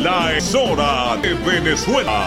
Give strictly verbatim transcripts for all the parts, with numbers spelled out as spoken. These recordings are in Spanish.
La emisora de Venezuela.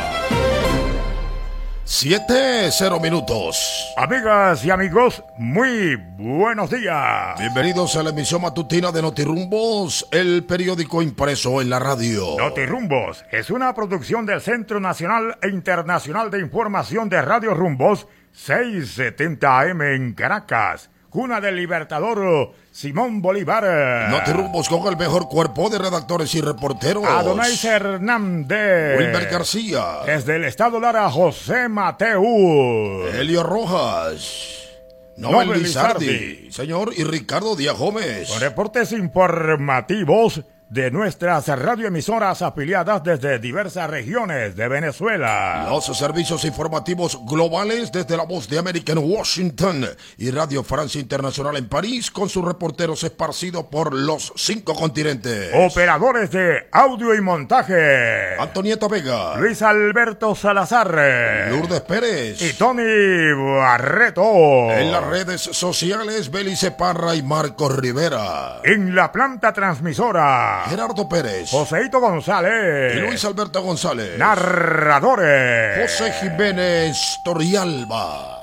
Siete, cero minutos. Amigas y amigos, muy buenos días. Bienvenidos a la emisión matutina de Notirumbos, el periódico impreso en la radio. Notirumbos es una producción del Centro Nacional e Internacional de Información de Radio Rumbos, seiscientos setenta A M en Caracas, cuna del libertador Simón Bolívar. Notirumbos con el mejor cuerpo de redactores y reporteros. Adonai Hernández. Wilber García. Desde el estado Lara, José Mateu. Elio Rojas. Noel Lizardi. Señor, y Ricardo Díaz Gómez. Con reportes informativos de nuestras radioemisoras afiliadas desde diversas regiones de Venezuela. Los servicios informativos globales desde La Voz de América en Washington y Radio Francia Internacional en París, con sus reporteros esparcidos por los cinco continentes. Operadores de audio y montaje: Antonieta Vega, Luis Alberto Salazar, Lourdes Pérez y Tony Barreto. En las redes sociales, Belice Parra y Marcos Rivera. En la planta transmisora, Gerardo Pérez, Joseito González y Luis Alberto González. Narradores, José Jiménez Torrialba.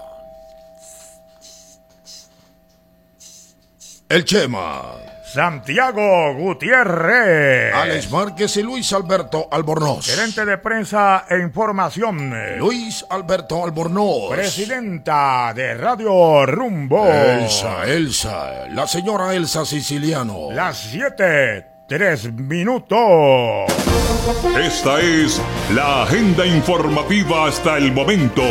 El Chema, Santiago Gutiérrez, Alex Márquez y Luis Alberto Albornoz. Gerente de prensa e información, Luis Alberto Albornoz. Presidenta de Radio Rumbo, Elsa, Elsa, la señora Elsa Siciliano. Las siete, tres minutos. Esta es la agenda informativa hasta el momento.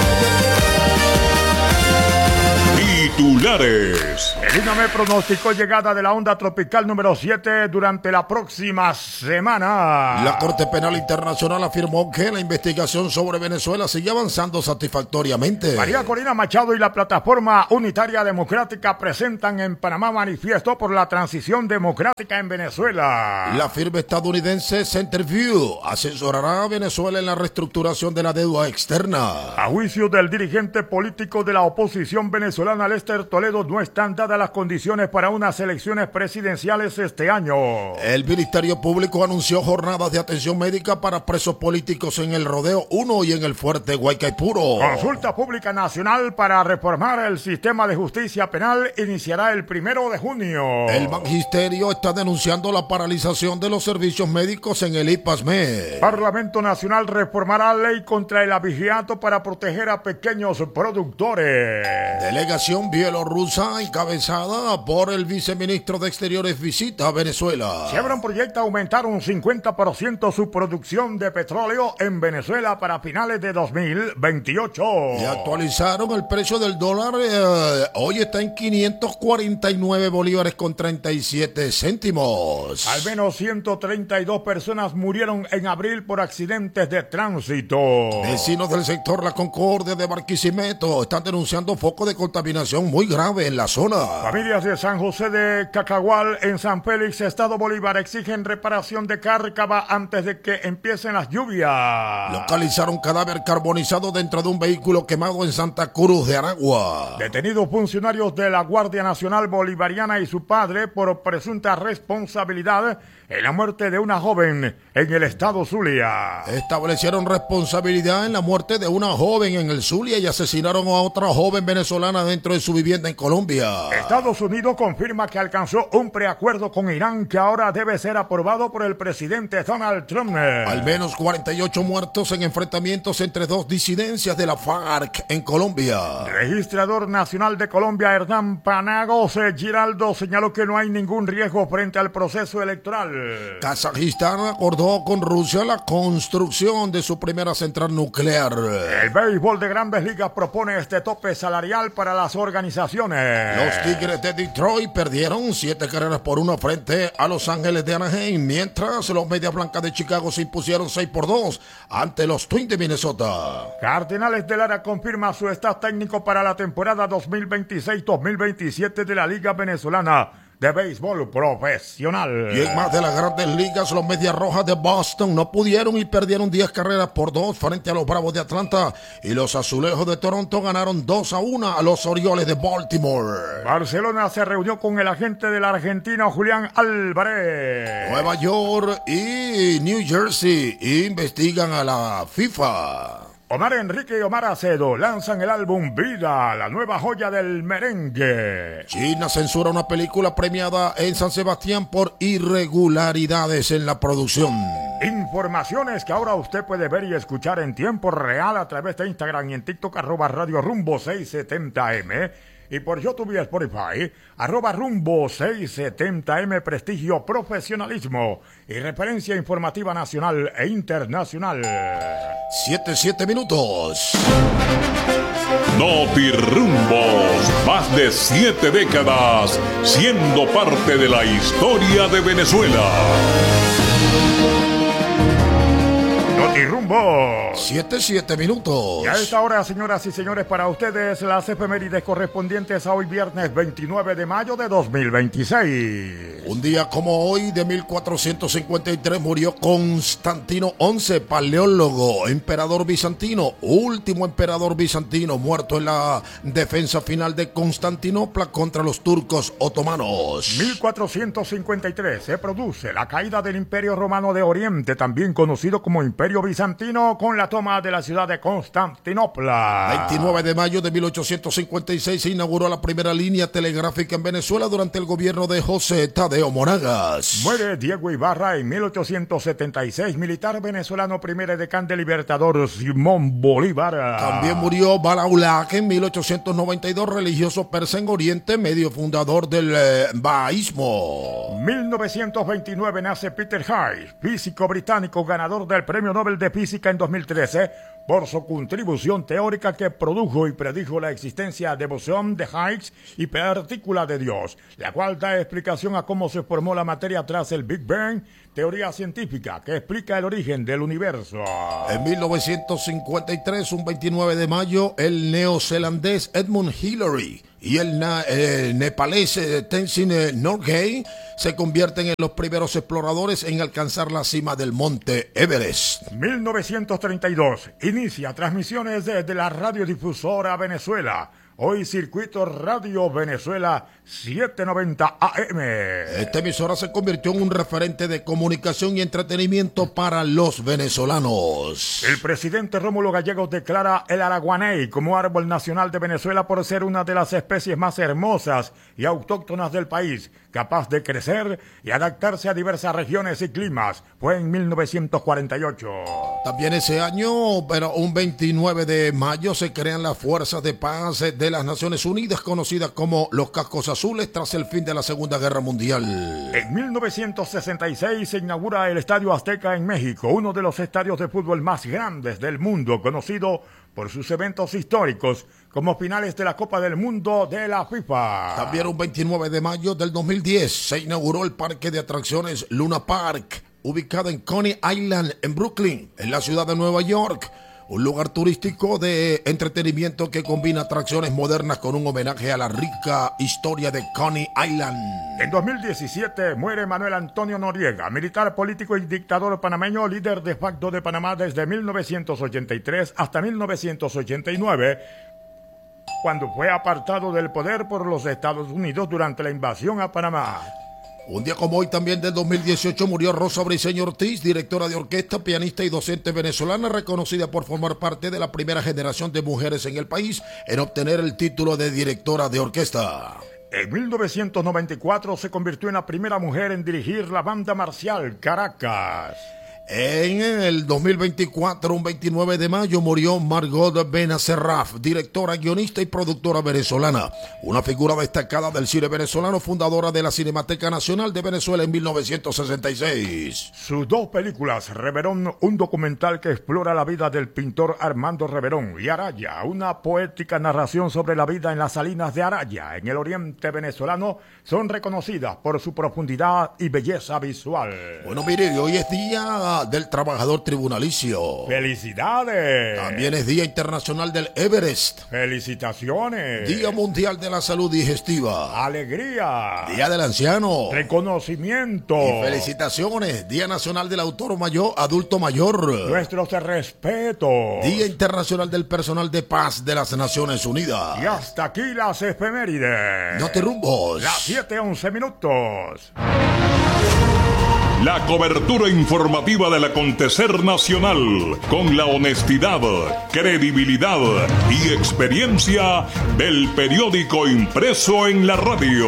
Titulares. El INAME pronosticó llegada de la onda tropical número siete durante la próxima semana. La Corte Penal Internacional afirmó que la investigación sobre Venezuela sigue avanzando satisfactoriamente. María Corina Machado y la Plataforma Unitaria Democrática presentan en Panamá manifiesto por la transición democrática en Venezuela. La firma estadounidense Centerview asesorará a Venezuela en la reestructuración de la deuda externa. A juicio del dirigente político de la oposición venezolana, Lester Toledo, no están dadas las condiciones para unas elecciones presidenciales este año. El Ministerio Público anunció jornadas de atención médica para presos políticos en el Rodeo uno y en el Fuerte Guaycaipuro. Consulta pública nacional para reformar el sistema de justicia penal iniciará el primero de junio. El magisterio está denunciando la paralización de los servicios médicos en el IPASME. Parlamento Nacional reformará ley contra el abigeato para proteger a pequeños productores. Delegación bielorrusa encabezada por el viceministro de Exteriores visita a Venezuela. Chevron proyecta aumentar un cincuenta por ciento su producción de petróleo en Venezuela para finales de dos mil veintiocho. Y actualizaron el precio del dólar. Eh, hoy está en quinientos cuarenta y nueve bolívares con treinta y siete céntimos. Al menos ciento treinta y dos personas murieron en abril por accidentes de tránsito. Vecinos del sector La Concordia de Barquisimeto están denunciando foco de contaminación muy grave en la zona. Familias de San José de Cacahual en San Félix, Estado Bolívar, exigen reparación de Cárcava antes de que empiecen las lluvias. Localizaron cadáver carbonizado dentro de un vehículo quemado en Santa Cruz de Aragua. Detenidos funcionarios de la Guardia Nacional Bolivariana y su padre por presunta responsabilidad en la muerte de una joven en el estado Zulia. Establecieron responsabilidad en la muerte de una joven en el Zulia y asesinaron a otra joven venezolana dentro de su vivienda en Colombia. Estados Unidos confirma que alcanzó un preacuerdo con Irán que ahora debe ser aprobado por el presidente Donald Trump. Al menos cuarenta y ocho muertos en enfrentamientos entre dos disidencias de la FARC en Colombia. Registrador Nacional de Colombia, Hernán Panagos Giraldo, señaló que no hay ningún riesgo frente al proceso electoral. Kazajistán acordó con Rusia la construcción de su primera central nuclear. El béisbol de Grandes Ligas propone este tope salarial para las organizaciones. Los Tigres de Detroit perdieron siete carreras por uno frente a Los Ángeles de Anaheim, mientras los Medias Blancas de Chicago se impusieron seis por dos ante los Twins de Minnesota. Cardenales de Lara confirma su staff técnico para la temporada dos mil veintiséis dos mil veintisiete de la Liga Venezolana de béisbol profesional. Y en más de las grandes ligas, los Medias Rojas de Boston no pudieron y perdieron diez carreras por dos frente a los Bravos de Atlanta. Y los Azulejos de Toronto ganaron dos a uno a los Orioles de Baltimore. Barcelona se reunió con el agente del argentino Julián Álvarez. Nueva York y New Jersey investigan a la FIFA. Omar Enrique y Omar Acedo lanzan el álbum Vida, la nueva joya del merengue. China censura una película premiada en San Sebastián por irregularidades en la producción. Informaciones que ahora usted puede ver y escuchar en tiempo real a través de Instagram y en TikTok, arroba Radio Rumbo seiscientos setenta eme. Y por YouTube y Spotify, arroba Rumbo seiscientos setenta eme, prestigio, profesionalismo y referencia informativa nacional e internacional. Siete, siete minutos. Notirumbos, más de siete décadas siendo parte de la historia de Venezuela. Notirumbo. Siete, siete minutos. Y a esta hora, señoras y señores, para ustedes las efemérides correspondientes a hoy viernes veintinueve de mayo de dos mil veintiséis. Un día como hoy de mil cuatrocientos cincuenta y tres murió Constantino once, paleólogo, emperador bizantino, último emperador bizantino muerto en la defensa final de Constantinopla contra los turcos otomanos. mil cuatrocientos cincuenta y tres se produce la caída del Imperio Romano de Oriente, también conocido como Imperio Bizantino, con la toma de la ciudad de Constantinopla. veintinueve de mayo de mil ochocientos cincuenta y seis se inauguró la primera línea telegráfica en Venezuela durante el gobierno de José Tadeo Monagas. Muere Diego Ibarra en mil ochocientos setenta y seis, militar venezolano, primer edecán del Libertador Simón Bolívar. También murió Balaulac en mil ochocientos noventa y dos, religioso persa en Oriente, medio fundador del eh, bahaísmo. mil novecientos veintinueve nace Peter Higgs, físico británico, ganador del Premio Nobel de Física en dos mil trece por su contribución teórica que produjo y predijo la existencia de bosón de Higgs y partícula de Dios, la cual da explicación a cómo se formó la materia tras el Big Bang, teoría científica que explica el origen del universo. En mil novecientos cincuenta y tres, un veintinueve de mayo, el neozelandés Edmund Hillary y el na- eh, nepalés eh, Tenzin eh, Norgay se convierten en los primeros exploradores en alcanzar la cima del monte Everest. mil novecientos treinta y dos, inicia transmisiones desde la radiodifusora Venezuela. Hoy Circuito Radio Venezuela setecientos noventa A M. Esta emisora se convirtió en un referente de comunicación y entretenimiento para los venezolanos. El presidente Rómulo Gallegos declara el araguaney como árbol nacional de Venezuela por ser una de las especies más hermosas y autóctonas del país, capaz de crecer y adaptarse a diversas regiones y climas. Fue en mil novecientos cuarenta y ocho. También ese año, pero un veintinueve de mayo, se crean las Fuerzas de Paz de las Naciones Unidas, conocidas como los Cascos Azules, tras el fin de la Segunda Guerra Mundial. En mil novecientos sesenta y seis se inaugura el Estadio Azteca en México, uno de los estadios de fútbol más grandes del mundo, conocido por sus eventos históricos, como finales de la Copa del Mundo de la FIFA. También un veintinueve de mayo del dos mil diez se inauguró el parque de atracciones Luna Park, ubicado en Coney Island, en Brooklyn, en la ciudad de Nueva York. Un lugar turístico de entretenimiento que combina atracciones modernas con un homenaje a la rica historia de Coney Island. En dos mil diecisiete muere Manuel Antonio Noriega, militar, político y dictador panameño, líder de facto de Panamá desde mil novecientos ochenta y tres hasta mil novecientos ochenta y nueve, cuando fue apartado del poder por los Estados Unidos durante la invasión a Panamá. Un día como hoy también del dos mil dieciocho murió Rosa Briceño Ortiz, directora de orquesta, pianista y docente venezolana, reconocida por formar parte de la primera generación de mujeres en el país en obtener el título de directora de orquesta. En mil novecientos noventa y cuatro se convirtió en la primera mujer en dirigir la banda marcial Caracas. En el dos mil veinticuatro, un veintinueve de mayo, murió Margot Benacerraf, directora, guionista y productora venezolana. Una figura destacada del cine venezolano, fundadora de la Cinemateca Nacional de Venezuela en mil novecientos sesenta y seis. Sus dos películas, Reverón, un documental que explora la vida del pintor Armando Reverón, y Araya, una poética narración sobre la vida en las salinas de Araya, en el oriente venezolano, son reconocidas por su profundidad y belleza visual. Bueno, mire, hoy es día Día del Trabajador Tribunalicio. ¡Felicidades! También es Día Internacional del Everest. ¡Felicitaciones! Día Mundial de la Salud Digestiva. ¡Alegría! Día del Anciano. ¡Reconocimiento! Y felicitaciones. Día Nacional del Autor Mayor, Adulto Mayor. ¡Nuestros respetos! Día Internacional del Personal de Paz de las Naciones Unidas. Y hasta aquí las efemérides. No te rumbos. Las siete once minutos. La cobertura informativa del acontecer nacional con la honestidad, credibilidad y experiencia del periódico impreso en la radio.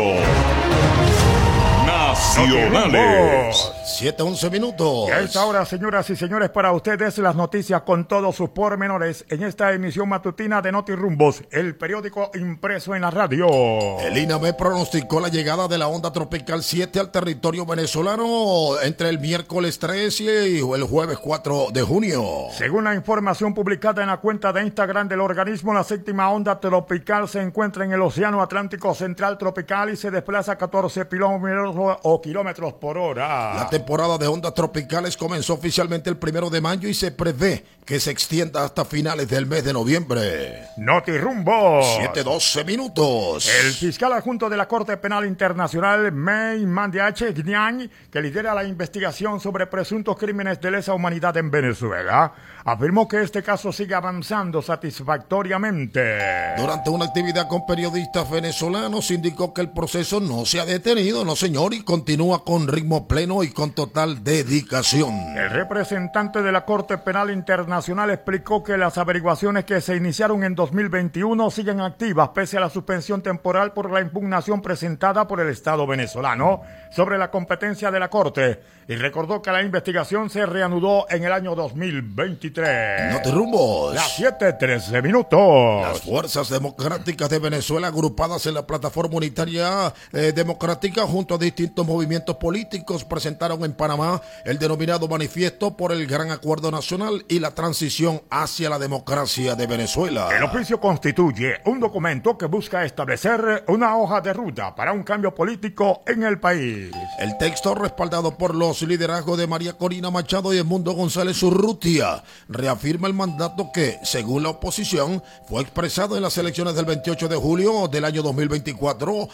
Nacionales. siete once minutos. Y a esta hora, señoras y señores, para ustedes las noticias con todos sus pormenores en esta emisión matutina de Notirumbos, el periódico impreso en la radio. El INAME pronosticó la llegada de la onda tropical siete al territorio venezolano entre el miércoles tres y el jueves cuatro de junio. Según la información publicada en la cuenta de Instagram del organismo, la séptima onda tropical se encuentra en el Océano Atlántico Central Tropical y se desplaza a catorce kilómetros o kilómetros por hora. La temporada de ondas tropicales comenzó oficialmente el primero de mayo y se prevé que se extienda hasta finales del mes de noviembre. Notirumbo. siete doce minutos. El fiscal adjunto de la Corte Penal Internacional, May Mandiache Gnian, que lidera la investigación sobre presuntos crímenes de lesa humanidad en Venezuela, afirmó que este caso sigue avanzando satisfactoriamente. Durante una actividad con periodistas venezolanos, indicó que el proceso no se ha detenido, no señor, y continúa con ritmo pleno y con total dedicación. El representante de la Corte Penal Internacional explicó que las averiguaciones que se iniciaron en dos mil veintiuno siguen activas pese a la suspensión temporal por la impugnación presentada por el Estado venezolano sobre la competencia de la Corte, y recordó que la investigación se reanudó en el año dos mil veintitrés. No te rumbos. Las siete trece minutos. Las fuerzas democráticas de Venezuela, agrupadas en la plataforma unitaria eh, democrática junto a distintos movimientos políticos, presentaron en Panamá el denominado Manifiesto por el Gran Acuerdo Nacional y la Transición hacia la Democracia de Venezuela. El oficio constituye un documento que busca establecer una hoja de ruta para un cambio político en el país. El texto, respaldado por los liderazgos de María Corina Machado y Edmundo González Urrutia, reafirma el mandato que, según la oposición, fue expresado en las elecciones del veintiocho de julio del año dos mil veinticuatro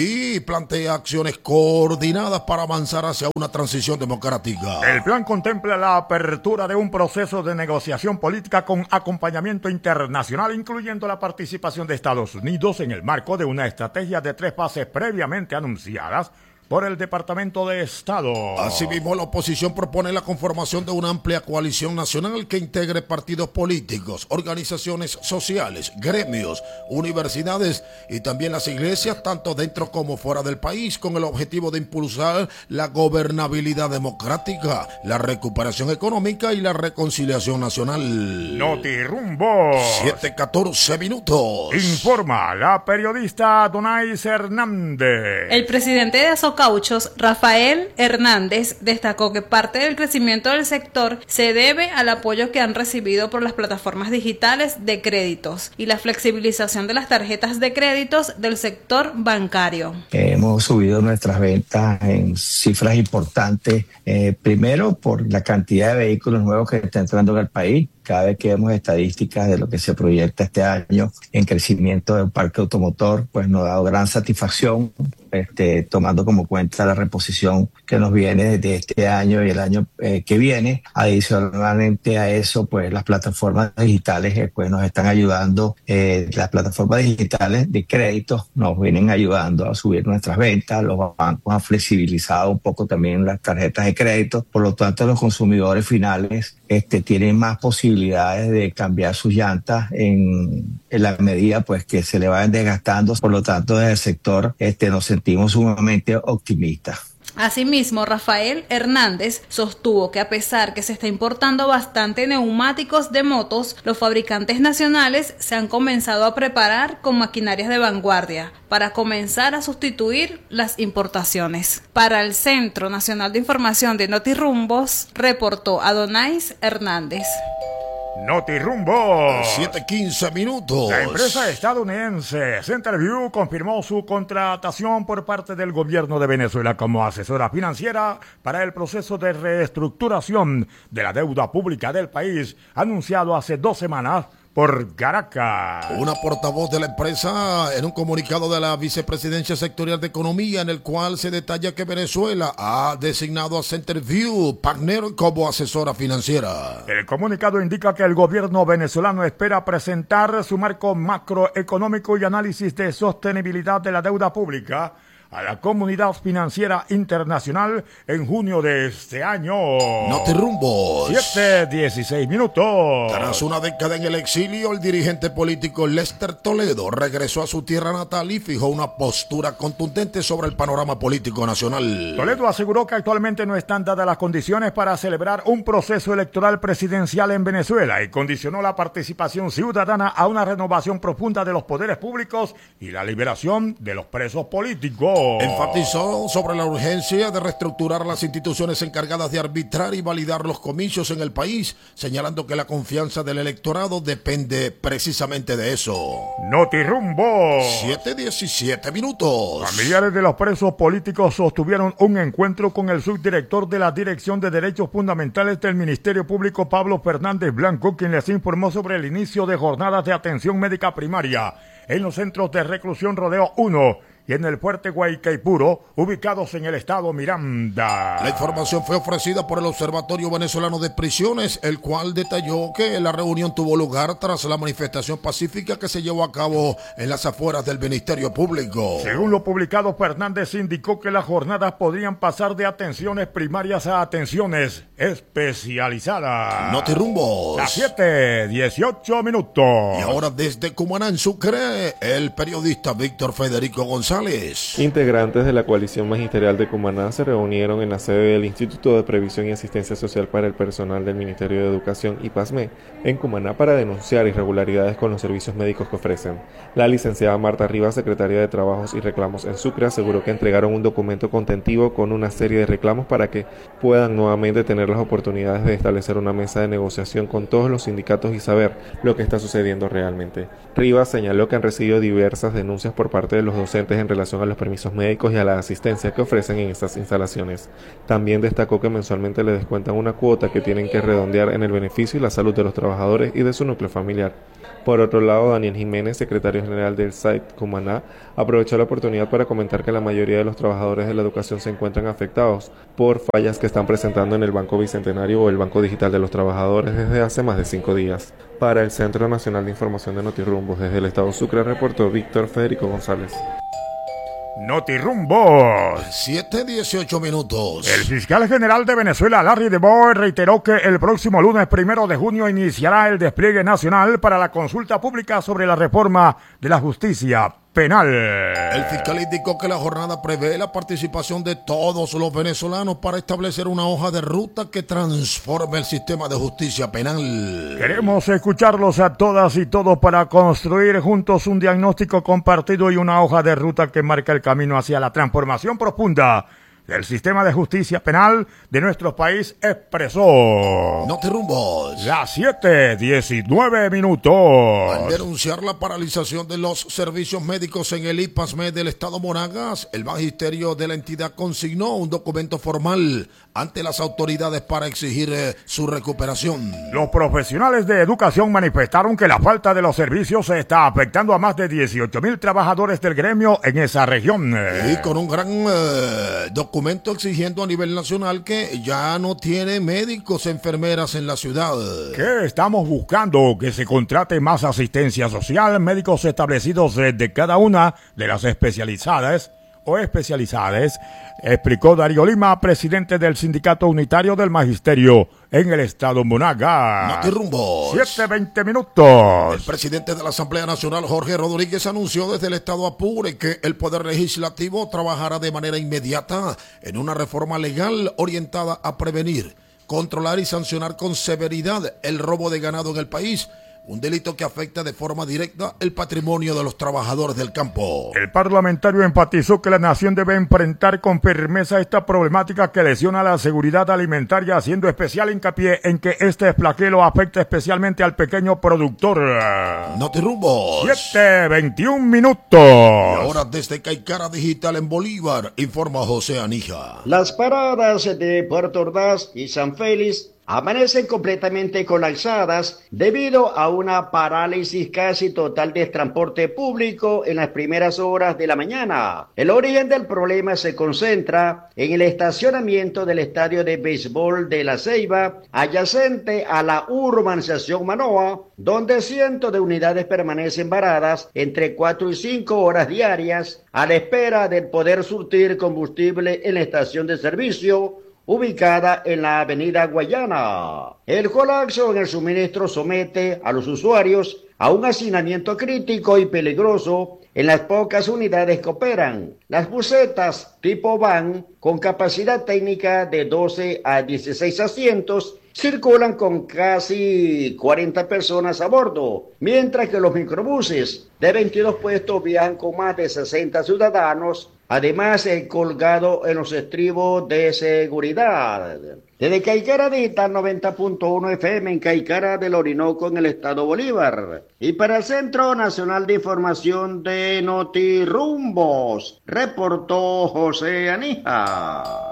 y plantea acciones coordinadas para avanzar hacia una transición democrática. El plan contempla la apertura de un proceso de negociación política con acompañamiento internacional, incluyendo la participación de Estados Unidos en el marco de una estrategia de tres fases previamente anunciadas por el Departamento de Estado. Asimismo, la oposición propone la conformación de una amplia coalición nacional que integre partidos políticos, organizaciones sociales, gremios, universidades y también las iglesias, tanto dentro como fuera del país, con el objetivo de impulsar la gobernabilidad democrática, la recuperación económica y la reconciliación nacional. Notirumbo. siete catorce minutos. Informa la periodista Donais Hernández. El presidente de Azocauchos, Rafael Hernández, destacó que parte del crecimiento del sector se debe al apoyo que han recibido por las plataformas digitales de créditos y la flexibilización de las tarjetas de créditos del sector bancario. Hemos subido nuestras ventas en cifras importantes, eh, primero por la cantidad de vehículos nuevos que están entrando en el país. Cada vez que vemos estadísticas de lo que se proyecta este año en crecimiento del parque automotor, pues nos ha dado gran satisfacción, este, tomando como cuenta la reposición que nos viene desde este año y el año eh, que viene. Adicionalmente a eso, pues las plataformas digitales eh, pues nos están ayudando, eh, las plataformas digitales de créditos nos vienen ayudando a subir nuestras ventas, los bancos han flexibilizado un poco también las tarjetas de crédito, por lo tanto los consumidores finales este, tienen más posibilidades de cambiar sus llantas en, en la medida pues que se le vayan desgastando. Por lo tanto, desde el sector este, nos sentimos sumamente optimistas. Asimismo, Rafael Hernández sostuvo que a pesar que se está importando bastante neumáticos de motos, los fabricantes nacionales se han comenzado a preparar con maquinarias de vanguardia para comenzar a sustituir las importaciones. Para el Centro Nacional de Información de Notirumbos, reportó Adonais Hernández. Notirumbo. siete quince minutos. La empresa estadounidense Centerview confirmó su contratación por parte del gobierno de Venezuela como asesora financiera para el proceso de reestructuración de la deuda pública del país, anunciado hace dos semanas por Caracas. Una portavoz de la empresa en un comunicado de la Vicepresidencia Sectorial de Economía, en el cual se detalla que Venezuela ha designado a Centerview Partner como asesora financiera. El comunicado indica que el gobierno venezolano espera presentar su marco macroeconómico y análisis de sostenibilidad de la deuda pública a la comunidad financiera internacional en junio de este año. Notirrumbos. siete dieciséis minutos. Tras una década en el exilio, el dirigente político Lester Toledo regresó a su tierra natal y fijó una postura contundente sobre el panorama político nacional. Toledo aseguró que actualmente no están dadas las condiciones para celebrar un proceso electoral presidencial en Venezuela y condicionó la participación ciudadana a una renovación profunda de los poderes públicos y la liberación de los presos políticos. Enfatizó sobre la urgencia de reestructurar las instituciones encargadas de arbitrar y validar los comicios en el país, señalando que la confianza del electorado depende precisamente de eso. Notirumbo. siete diecisiete minutos. Familiares de los presos políticos sostuvieron un encuentro con el subdirector de la Dirección de Derechos Fundamentales del Ministerio Público, Pablo Fernández Blanco, quien les informó sobre el inicio de jornadas de atención médica primaria en los centros de reclusión Rodeo uno y en el Fuerte Guaycaipuro, ubicados en el estado Miranda. La información fue ofrecida por el Observatorio Venezolano de Prisiones, el cual detalló que la reunión tuvo lugar tras la manifestación pacífica que se llevó a cabo en las afueras del Ministerio Público. Según lo publicado, Fernández indicó que las jornadas podrían pasar de atenciones primarias a atenciones especializadas. Notirrumbos. Las siete dieciocho minutos. Y ahora desde Cumaná, en Sucre, el periodista Víctor Federico González. Integrantes de la coalición magisterial de Cumaná se reunieron en la sede del Instituto de Previsión y Asistencia Social para el Personal del Ministerio de Educación y PASME en Cumaná para denunciar irregularidades con los servicios médicos que ofrecen. La licenciada Marta Rivas, secretaria de Trabajos y Reclamos en Sucre, aseguró que entregaron un documento contentivo con una serie de reclamos para que puedan nuevamente tener las oportunidades de establecer una mesa de negociación con todos los sindicatos y saber lo que está sucediendo realmente. Rivas señaló que han recibido diversas denuncias por parte de los docentes en relación a los permisos médicos y a la asistencia que ofrecen en estas instalaciones. También destacó que mensualmente le descuentan una cuota que tienen que redondear en el beneficio y la salud de los trabajadores y de su núcleo familiar. Por otro lado, Daniel Jiménez, secretario general del S A I T Cumaná, aprovechó la oportunidad para comentar que la mayoría de los trabajadores de la educación se encuentran afectados por fallas que están presentando en el Banco Bicentenario o el Banco Digital de los Trabajadores desde hace más de cinco días. Para el Centro Nacional de Información de Notirrumbos, desde el estado Sucre, reportó Víctor Federico González. Notirrumbos. siete dieciocho minutos. El fiscal general de Venezuela, Larry de Boer, reiteró que el próximo lunes primero de junio iniciará el despliegue nacional para la consulta pública sobre la reforma de la justicia penal. El fiscal indicó que la jornada prevé la participación de todos los venezolanos para establecer una hoja de ruta que transforme el sistema de justicia penal. Queremos escucharlos a todas y todos para construir juntos un diagnóstico compartido y una hoja de ruta que marca el camino hacia la transformación profunda del sistema de justicia penal de nuestro país, expresó. Notirrumbos. Las siete diecinueve minutos. Al denunciar la paralización de los servicios médicos en el I P A S M E del estado Monagas, el magisterio de la entidad consignó un documento formal ante las autoridades para exigir eh, su recuperación. Los profesionales de educación manifestaron que la falta de los servicios está afectando a más de dieciocho mil trabajadores del gremio en esa región. Y con un gran eh, documento documento exigiendo a nivel nacional que ya no tiene médicos, enfermeras en la ciudad. ¿Qué estamos buscando? Que se contrate más asistencia social, médicos establecidos de cada una de las especializadas o especializadas, explicó Darío Lima, presidente del Sindicato Unitario del Magisterio en el estado Monagas. Notirrumbos. siete veinte minutos. El presidente de la Asamblea Nacional, Jorge Rodríguez, anunció desde el estado Apure que el Poder Legislativo trabajará de manera inmediata en una reforma legal orientada a prevenir, controlar y sancionar con severidad el robo de ganado en el país, un delito que afecta de forma directa el patrimonio de los trabajadores del campo. El parlamentario enfatizó que la nación debe enfrentar con firmeza esta problemática que lesiona la seguridad alimentaria, haciendo especial hincapié en que este flagelo afecta especialmente al pequeño productor. Notirrumbos. siete veintiún minutos. Y ahora desde Caicara Digital en Bolívar, informa José Anija. Las paradas de Puerto Ordaz y San Félix amanecen completamente colapsadas debido a una parálisis casi total del transporte público en las primeras horas de la mañana. El origen del problema se concentra en el estacionamiento del estadio de béisbol de La Ceiba, adyacente a la urbanización Manoa, donde cientos de unidades permanecen varadas entre cuatro y cinco horas diarias a la espera de poder surtir combustible en la estación de servicio ubicada en la avenida Guayana. El colapso en el suministro somete a los usuarios a un hacinamiento crítico y peligroso en las pocas unidades que operan. Las busetas tipo van, con capacidad técnica de doce a dieciséis asientos, circulan con casi cuarenta personas a bordo, mientras que los microbuses de veintidós puestos viajan con más de sesenta ciudadanos, además eh, colgado en los estribos de seguridad. Desde Caicara Digital noventa punto uno F M en Caicara del Orinoco en el estado Bolívar. Y para el Centro Nacional de Información de Notirrumbos, reportó José Anija.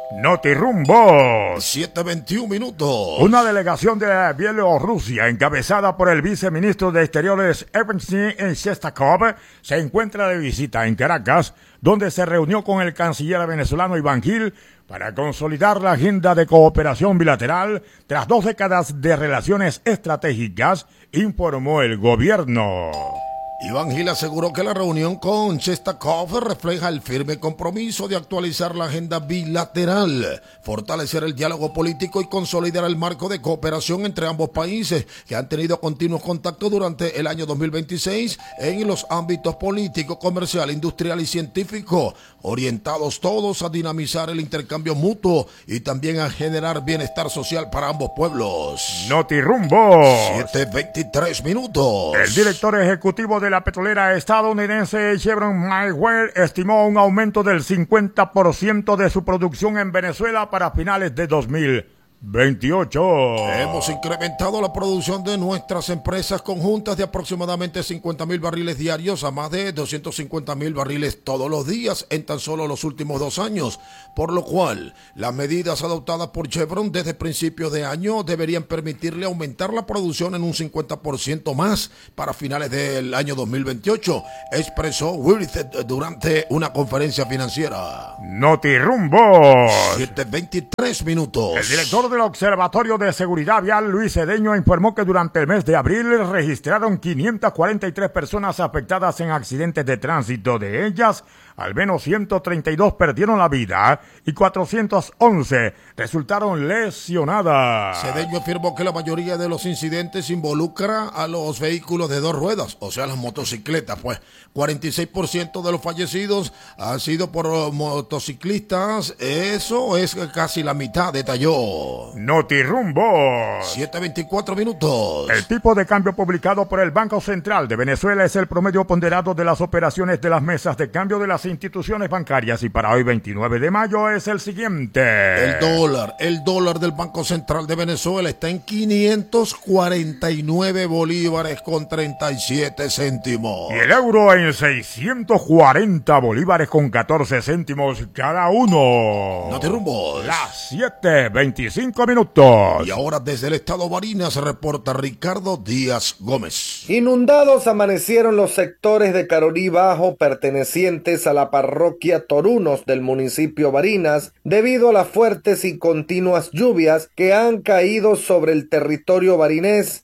Notirrumbos. siete veintiún minutos. Una delegación de Bielorrusia encabezada por el viceministro de Exteriores Evgeny Shestakov se encuentra de visita en Caracas, donde se reunió con el canciller venezolano Iván Gil para consolidar la agenda de cooperación bilateral tras dos décadas de relaciones estratégicas, informó el gobierno. Iván Gil aseguró que la reunión con Shestakov refleja el firme compromiso de actualizar la agenda bilateral, fortalecer el diálogo político y consolidar el marco de cooperación entre ambos países que han tenido continuos contactos durante el año dos mil veintiséis en los ámbitos político, comercial, industrial y científico, orientados todos a dinamizar el intercambio mutuo y también a generar bienestar social para ambos pueblos. Notirrumbos. siete veintitrés minutos. El director ejecutivo de la petrolera estadounidense Chevron Mayweather estimó un aumento del cincuenta por ciento de su producción en Venezuela para finales de dos mil veintiocho. Hemos incrementado la producción de nuestras empresas conjuntas de aproximadamente cincuenta mil barriles diarios a más de doscientos cincuenta mil barriles todos los días en tan solo los últimos dos años, por lo cual las medidas adoptadas por Chevron desde principios de año deberían permitirle aumentar la producción en un cincuenta por ciento más para finales del año dos mil veintiocho, expresó Wirth durante una conferencia financiera. Notirrumbos. siete veintitrés minutos. El director del Observatorio de Seguridad Vial, Luis Cedeño, informó que durante el mes de abril registraron quinientas cuarenta y tres personas afectadas en accidentes de tránsito. De ellas, al menos ciento treinta y dos perdieron la vida y cuatrocientas once resultaron lesionadas. Cedeño afirmó que la mayoría de los incidentes involucra a los vehículos de dos ruedas, o sea, las motocicletas, pues. cuarenta y seis por ciento de los fallecidos han sido por motociclistas, eso es casi la mitad, detalló. Notirrumbos. siete veinticuatro minutos. El tipo de cambio publicado por el Banco Central de Venezuela es el promedio ponderado de las operaciones de las mesas de cambio de las instituciones bancarias y para hoy veintinueve de mayo es el siguiente. El dólar, el dólar del Banco Central de Venezuela está en quinientos cuarenta y nueve bolívares con treinta y siete céntimos. Y el euro en seiscientos cuarenta bolívares con catorce céntimos cada uno. Notirrumbos. Las siete veinticinco minutos. Y ahora desde el estado Barinas reporta Ricardo Díaz Gómez. Inundados amanecieron los sectores de Caroní Bajo pertenecientes a la parroquia Torunos del municipio Barinas debido a las fuertes y continuas lluvias que han caído sobre el territorio barinés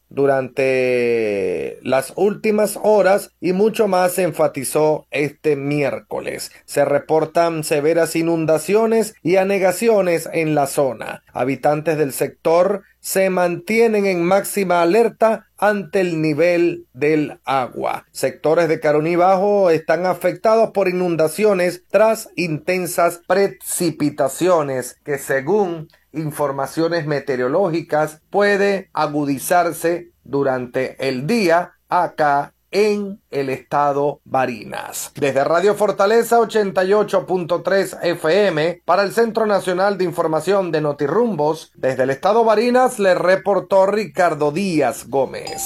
durante las últimas horas y mucho más se enfatizó este miércoles. Se reportan severas inundaciones y anegaciones en la zona. Habitantes del sector se mantienen en máxima alerta ante el nivel del agua. Sectores de Caroní Bajo están afectados por inundaciones tras intensas precipitaciones que, según informaciones meteorológicas, puede agudizarse durante el día acá en el estado Barinas. Desde Radio Fortaleza ochenta y ocho punto tres F M para el Centro Nacional de Información de Notirrumbos, desde el estado Barinas le reportó Ricardo Díaz Gómez.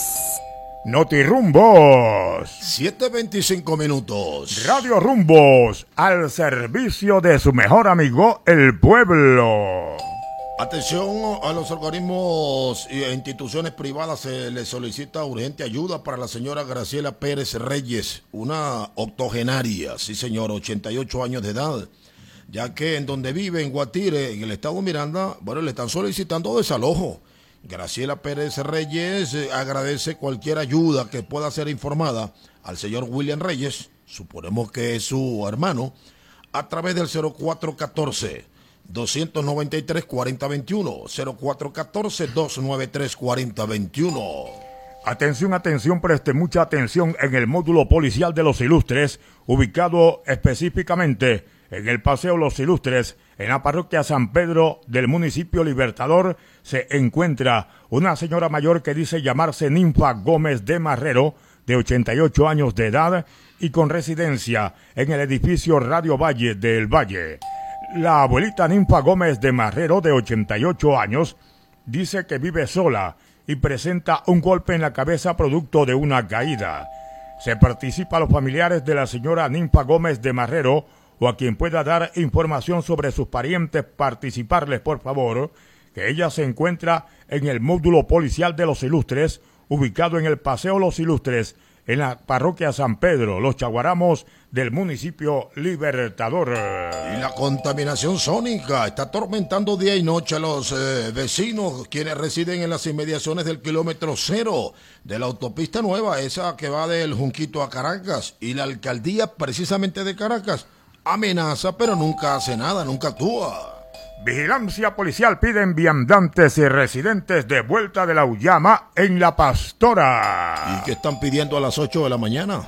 Notirrumbos. siete veinticinco minutos. Radio Rumbos, al servicio de su mejor amigo, el pueblo. Atención a los organismos e instituciones privadas, se les solicita urgente ayuda para la señora Graciela Pérez Reyes, una octogenaria, sí señor, ochenta y ocho años de edad, ya que en donde vive, en Guatire, en el estado Miranda, bueno, le están solicitando desalojo. Graciela Pérez Reyes eh, agradece cualquier ayuda que pueda ser informada al señor William Reyes, suponemos que es su hermano, a través del cero cuatro uno cuatro, dos nueve tres, cuatro cero dos uno, cero cuatro uno cuatro, dos nueve tres, cuatro cero dos uno. Atención, atención, preste mucha atención en el módulo policial de Los Ilustres, ubicado específicamente en el Paseo Los Ilustres, en la parroquia San Pedro del municipio Libertador, se encuentra una señora mayor que dice llamarse Ninfa Gómez de Marrero, de ochenta y ocho años de edad y con residencia en el edificio Radio Valle del Valle. La abuelita Ninfa Gómez de Marrero, de ochenta y ocho años, dice que vive sola y presenta un golpe en la cabeza producto de una caída. Se participa a los familiares de la señora Ninfa Gómez de Marrero o a quien pueda dar información sobre sus parientes, participarles por favor, que ella se encuentra en el módulo policial de Los Ilustres, ubicado en el Paseo Los Ilustres, en la parroquia San Pedro, Los Chaguaramos del municipio Libertador. Y la contaminación sónica está atormentando día y noche a los eh, vecinos, quienes residen en las inmediaciones del kilómetro cero de la autopista nueva, esa que va del Junquito a Caracas, y la alcaldía precisamente de Caracas amenaza, pero nunca hace nada, nunca actúa. Vigilancia policial piden viandantes y residentes de Vuelta de la Ullama en La Pastora. ¿Y qué están pidiendo a las ocho de la mañana?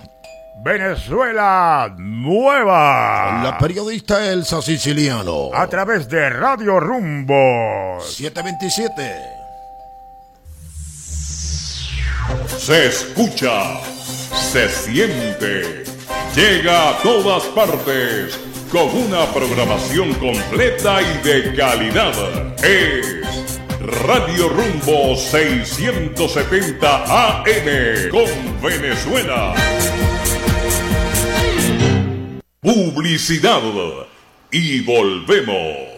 Venezuela Nueva. Con la periodista Elsa Siciliano. A través de Radio Rumbos. siete veintisiete. Se escucha, se siente, llega a todas partes con una programación completa y de calidad. Es Radio Rumbo seiscientos setenta A M con Venezuela. Publicidad y volvemos.